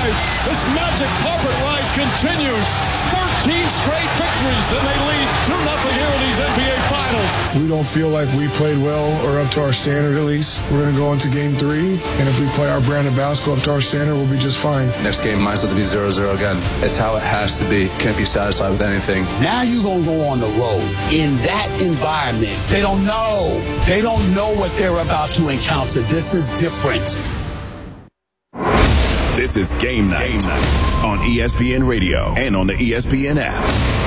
tonight. This magic carpet ride continues. 13 straight victories, and they lead 2-0 here in these NBA Finals. We don't feel like we played well or up to our standard, at least. We're going to go into game 3, and if we play our brand of basketball up to our standard, we'll be just fine. Next game might as well be 0-0 again. It's how it has to be. Can't be satisfied with anything. Now you're going to go on the road. In that environment, they don't know. They don't know what they're about to encounter. This is different. This is Game Night on ESPN Radio and on the ESPN app.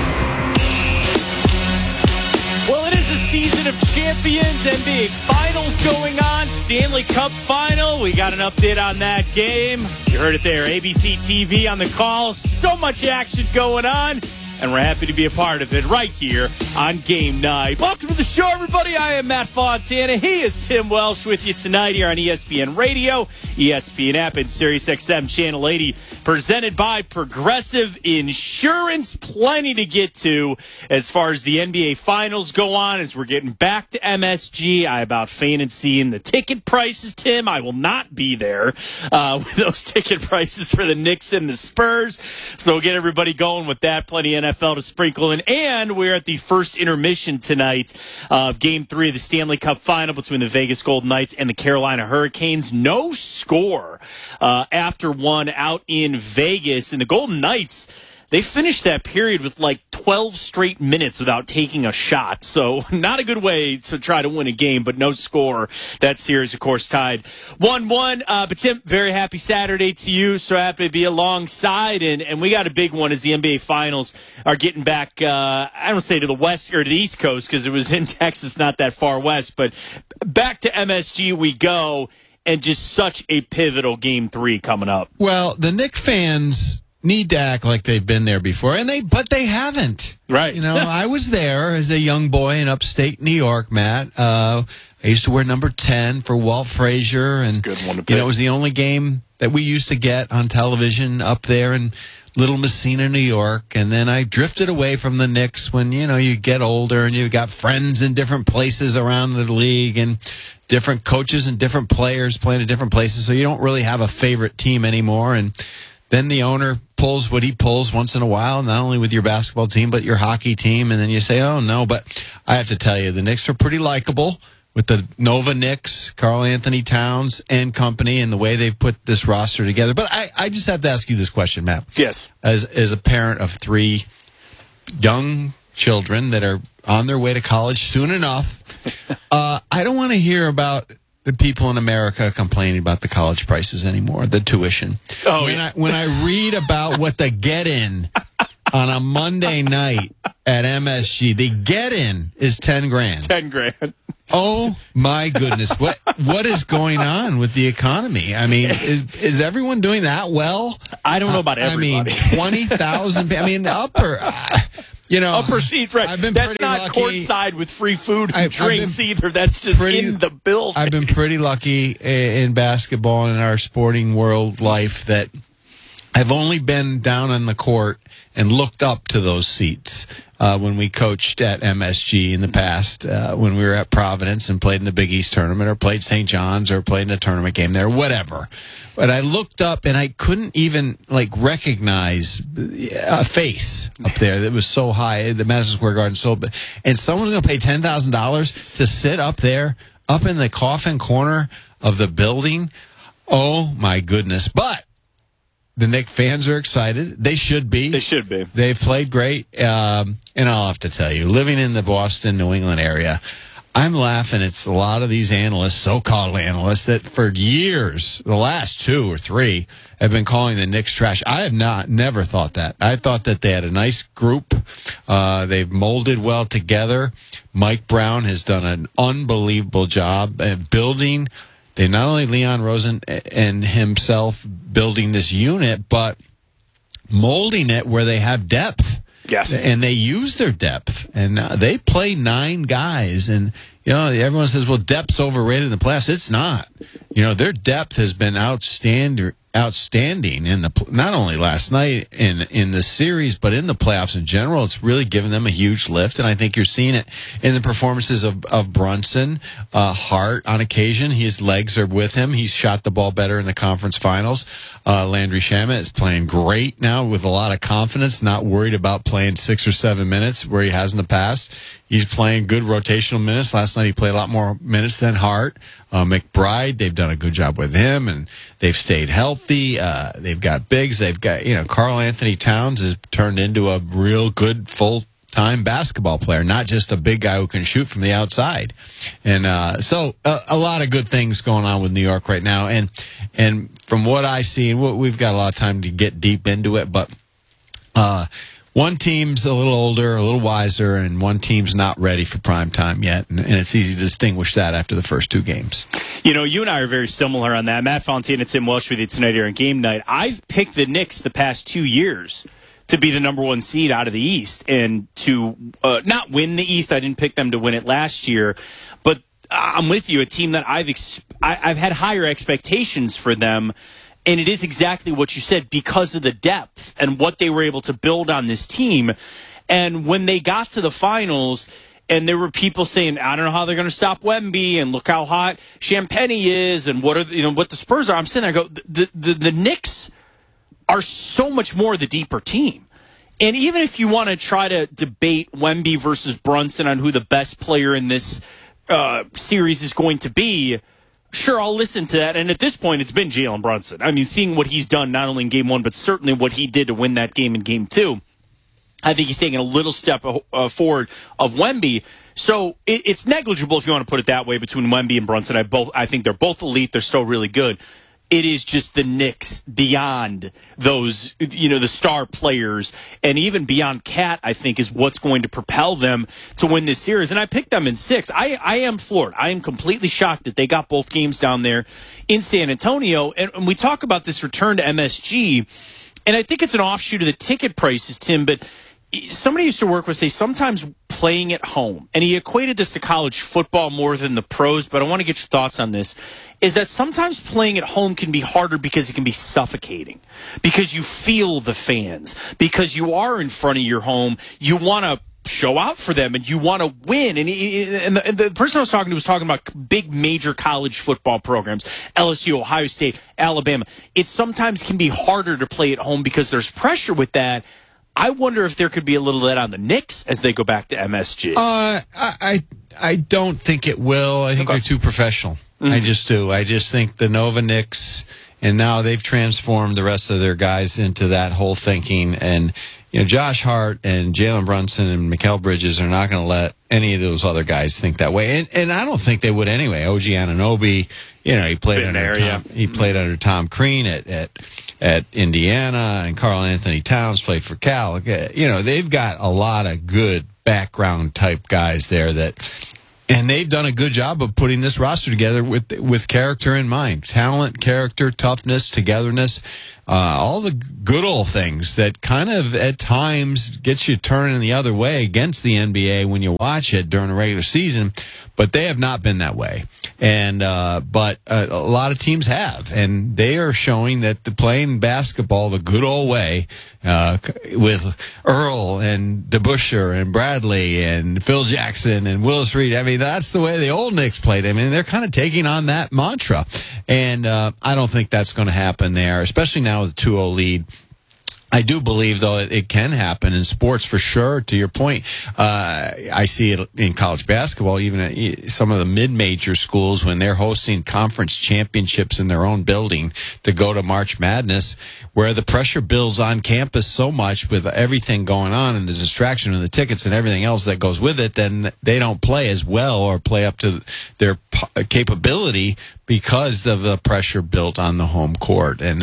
Well, it is a season of champions, NBA Finals going on, Stanley Cup Final. We got an update on that game. You heard it there, ABC TV on the call. So much action going on, and we're happy to be a part of it right here on Game Night. Welcome to the show, everybody. I am Matt Fontana. He is Tim Welsh with you tonight here on ESPN Radio, ESPN app, and SiriusXM Channel 80, presented by Progressive Insurance. Plenty to get to as far as the NBA Finals go on, as we're getting back to MSG. I about fainted seeing the ticket prices, Tim. I will not be there with those ticket prices for the Knicks and the Spurs. So we'll get everybody going with that. Plenty of NFL to sprinkle in. And we're at the first intermission tonight of Game 3 of the Stanley Cup Final between the Vegas Golden Knights and the Carolina Hurricanes. No score after one out in Vegas. And the Golden Knights, they finished that period with like 12 straight minutes without taking a shot. So not a good way to try to win a game, but no score. That series, of course, tied 1-1. But Tim, very happy Saturday to you. So happy to be alongside. And we got a big one as the NBA Finals are getting back, I don't say to the west or to the East Coast because it was in Texas, not that far west. But back to MSG we go. And just such a pivotal Game 3 coming up. Well, the Knicks fans need to act like they've been there before, but they haven't. Right. You know, I was there as a young boy in upstate New York, Matt. I used to wear number 10 for Walt Frazier, and That's a good one to pick. You know, it was the only game that we used to get on television up there in Little Messina, New York. And then I drifted away from the Knicks when, you know, you get older and you've got friends in different places around the league and different coaches and different players playing at different places. So you don't really have a favorite team anymore. And then the owner pulls what he pulls once in a while, not only with your basketball team, but your hockey team. And then you say, oh, no. But I have to tell you, the Knicks are pretty likable with the Nova Knicks, Karl Anthony Towns and company, and the way they've put this roster together. But I just have to ask you this question, Matt. Yes. As a parent of 3 young children that are on their way to college soon enough, I don't want to hear about the people in America complaining about the college prices anymore, the tuition. Oh, when I read about what the get-in on a Monday night at MSG, the get-in is $10,000. $10,000. Oh my goodness! What is going on with the economy? I mean, is everyone doing that well? I don't know about everybody. I mean, 20,000. I mean, upper seat, right? That's not courtside with free food and drinks either. That's just in the building. I've been pretty lucky in basketball and in our sporting world life that I've only been down on the court and looked up to those seats when we coached at MSG in the past, when we were at Providence and played in the Big East tournament or played St. John's or played in a tournament game there, whatever. But I looked up and I couldn't even recognize a face up there that was so high, the Madison Square Garden so big. And someone's going to pay $10,000 to sit up there, up in the coffin corner of the building. Oh my goodness. But the Knicks fans are excited. They should be. They should be. They've played great. And I'll have to tell you, living in the Boston, New England area, I'm laughing. It's a lot of these analysts, so-called analysts, that for years, the last 2 or 3, have been calling the Knicks trash. I have never thought that. I thought that they had a nice group. They've molded well together. Mike Brown has done an unbelievable job at building. They not only Leon Rosen and himself building this unit, but molding it where they have depth. Yes. And they use their depth. And they play 9 guys. And, everyone says, well, depth's overrated in the playoffs. It's not. Their depth has been outstanding in not only last night in the series, but in the playoffs in general. It's really given them a huge lift, and I think you're seeing it in the performances of Brunson. Hart, on occasion, his legs are with him. He's shot the ball better in the conference finals. Landry Shamet is playing great now with a lot of confidence, not worried about playing 6 or 7 minutes where he has in the past. He's playing good rotational minutes. Last night he played a lot more minutes than Hart. McBride, they've done a good job with him, and they've stayed healthy. They've got bigs. They've got, Karl Anthony Towns has turned into a real good full-time basketball player, not just a big guy who can shoot from the outside. And so a lot of good things going on with New York right now. And from what I see, we've got a lot of time to get deep into it, but one team's a little older, a little wiser, and one team's not ready for prime time yet. And it's easy to distinguish that after the first 2 games. You and I are very similar on that. Matt Fontaine and Tim Welsh with you tonight here on Game Night. I've picked the Knicks the past 2 years to be the number 1 seed out of the East and to not win the East. I didn't pick them to win it last year. But I'm with you, a team that I've had higher expectations for them. And it is exactly what you said because of the depth and what they were able to build on this team. And when they got to the finals, and there were people saying, I don't know how they're going to stop Wemby, and look how hot Champagne is, and what the Spurs are. I'm sitting there, I go, the Knicks are so much more the deeper team. And even if you want to try to debate Wemby versus Brunson on who the best player in this series is going to be, sure, I'll listen to that. And at this point, it's been Jalen Brunson. I mean, seeing what he's done not only in Game 1, but certainly what he did to win that game in Game 2, I think he's taking a little step forward of Wemby. So it's negligible, if you want to put it that way, between Wemby and Brunson. I think they're both elite. They're still really good. It is just the Knicks beyond those, the star players, and even beyond Cat, I think, is what's going to propel them to win this series. And I picked them in 6. I am floored. I am completely shocked that they got both games down there in San Antonio. And we talk about this return to MSG, and I think it's an offshoot of the ticket prices, Tim, but somebody used to work with, say, sometimes playing at home, and he equated this to college football more than the pros, but I want to get your thoughts on this, is that sometimes playing at home can be harder because it can be suffocating, because you feel the fans, because you are in front of your home, you want to show out for them, and you want to win. And the person I was talking to was talking about big major college football programs, LSU, Ohio State, Alabama. It sometimes can be harder to play at home because there's pressure with that. I wonder if there could be a little let on the Knicks as they go back to MSG. I don't think it will. I think they're too professional. I just do. I just think the Nova Knicks, and now they've transformed the rest of their guys into that whole thinking. And Josh Hart and Jalen Brunson and Mikal Bridges are not going to let any of those other guys think that way. And I don't think they would anyway. OG Anunoby, he played under Tom Crean at Indiana, and Karl Anthony Towns played for Cal. They've got a lot of good background type guys there and they've done a good job of putting this roster together with character in mind. Talent, character, toughness, togetherness, all the good old things that kind of at times get you turning the other way against the NBA when you watch it during the regular season. But they have not been that way. But a lot of teams have. And they are showing that playing basketball the good old way with Earl and DeBusschere and Bradley and Phil Jackson and Willis Reed. I mean, that's the way the old Knicks played. I mean, they're kind of taking on that mantra. And I don't think that's going to happen there, especially now with a 2-0 lead. I do believe, though, it can happen in sports for sure. To your point, I see it in college basketball, even at some of the mid-major schools when they're hosting conference championships in their own building to go to March Madness, where the pressure builds on campus so much with everything going on and the distraction and the tickets and everything else that goes with it, then they don't play as well or play up to their capability because of the pressure built on the home court. And,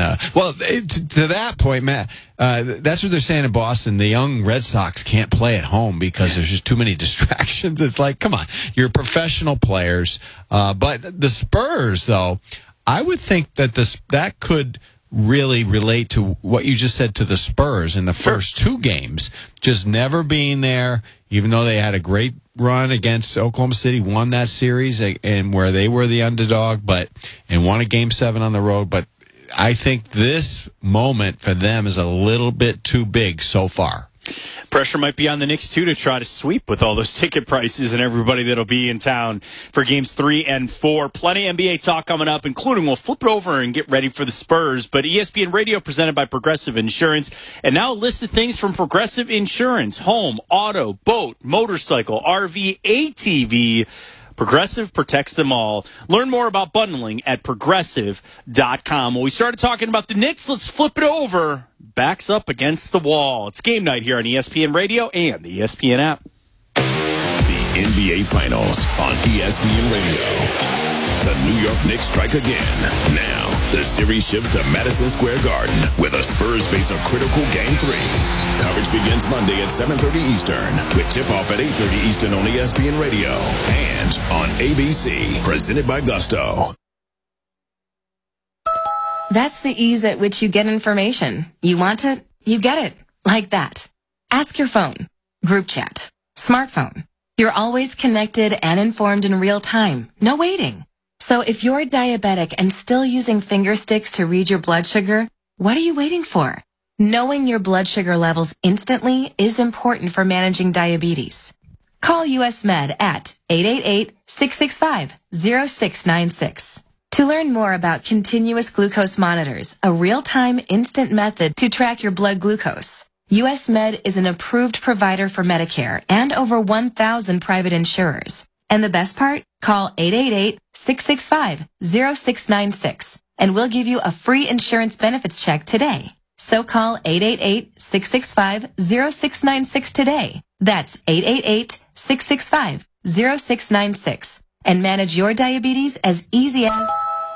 to that point, Matt, that's what they're saying in Boston. The young Red Sox can't play at home because there's just too many distractions. It's like, come on, you're professional players. But the Spurs, though, I would think that that could really relate to what you just said to the Spurs in the first 2 games, just never being there, even though they had a great run against Oklahoma City, won that series, and where they were the underdog, and won a Game 7 on the road. But I think this moment for them is a little bit too big so far. Pressure might be on the Knicks, too, to try to sweep with all those ticket prices and everybody that'll be in town for Games 3 and 4. Plenty of NBA talk coming up, including we'll flip it over and get ready for the Spurs. But ESPN Radio presented by Progressive Insurance. And now a list of things from Progressive Insurance. Home, auto, boat, motorcycle, RV, ATV. Progressive protects them all. Learn more about bundling at Progressive.com. Well, we started talking about the Knicks. Let's flip it over. Backs up against the wall. It's game night here on ESPN Radio and the ESPN app. The NBA Finals on ESPN Radio. The New York Knicks strike again. Now, the series shifts to Madison Square Garden, where the Spurs face a critical Game 3. Coverage begins Monday at 7:30 Eastern, with tip-off at 8:30 Eastern on ESPN Radio and on ABC, presented by Gusto. That's the ease at which you get information. You want it, you get it. Like that. Ask your phone. Group chat. Smartphone. You're always connected and informed in real time. No waiting. So if you're diabetic and still using finger sticks to read your blood sugar, what are you waiting for? Knowing your blood sugar levels instantly is important for managing diabetes. Call US Med at 888-665-0696. To learn more about continuous glucose monitors, a real-time instant method to track your blood glucose. US Med is an approved provider for Medicare and over 1,000 private insurers. And the best part? Call 888-665-0696 and we'll give you a free insurance benefits check today. So call 888-665-0696 today. That's 888-665-0696 and manage your diabetes as easy as...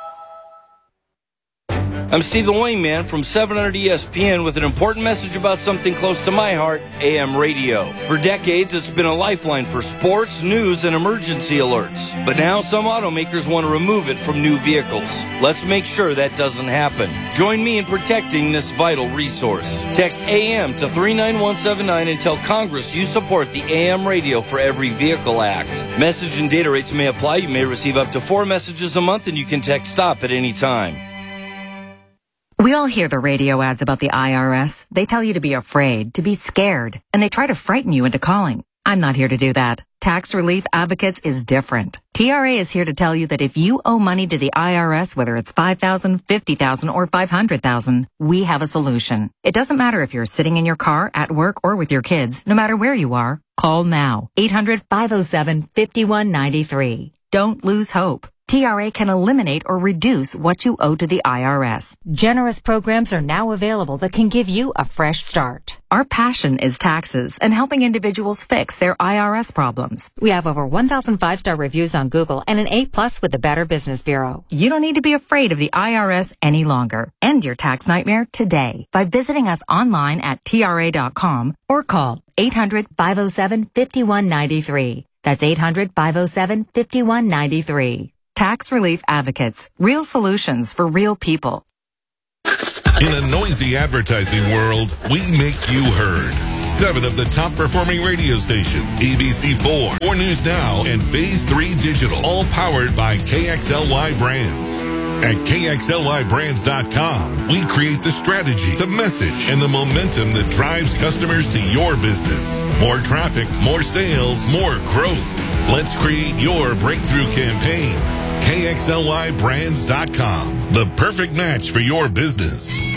I'm Steve the Wingman from 700 ESPN with an important message about something close to my heart, AM radio. For decades, it's been a lifeline for sports, news, and emergency alerts. But now some automakers want to remove it from new vehicles. Let's make sure that doesn't happen. Join me in protecting this vital resource. Text AM to 39179 and tell Congress you support the AM Radio for Every Vehicle Act. Message and data rates may apply. You may receive up to 4 messages a month, and you can text STOP at any time. We all hear the radio ads about the IRS. They tell you to be afraid, to be scared, and they try to frighten you into calling. I'm not here to do that. Tax Relief Advocates is different. TRA is here to tell you that if you owe money to the IRS, whether it's $5,000, $50,000, or $500,000, we have a solution. It doesn't matter if you're sitting in your car, at work, or with your kids. No matter where you are, call now. 800-507-5193. Don't lose hope. TRA can eliminate or reduce what you owe to the IRS. Generous programs are now available that can give you a fresh start. Our passion is taxes and helping individuals fix their IRS problems. We have over 1,000 5-star reviews on Google and an A+ with the Better Business Bureau. You don't need to be afraid of the IRS any longer. End your tax nightmare today by visiting us online at TRA.com or call 800-507-5193. That's 800-507-5193. Tax Relief Advocates. Real solutions for real people. In a noisy advertising world, we make you heard. 7 of the top performing radio stations, ABC4, 4 News Now, and Phase 3 Digital, all powered by KXLY Brands. At KXLYBrands.com, we create the strategy, the message, and the momentum that drives customers to your business. More traffic, more sales, more growth. Let's create your breakthrough campaign. KXLYBrands.com, the perfect match for your business.